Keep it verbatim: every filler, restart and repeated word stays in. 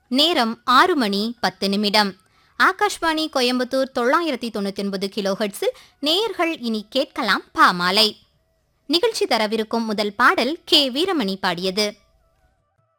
நேரம் ஆறு மணி பத்து நிமிடம். ஆகாஷ்வாணி கோயம்புத்தூர் தொள்ளாயிரத்தி தொண்ணூத்தி ஒன்பது கிலோ ஹெர்ட்ஸில் நேயர்கள் இனி கேட்கலாம் பாமாலை. நிகழ்ச்சி தரவிருக்கும் முதல் பாடல் கே வீரமணி பாடியது.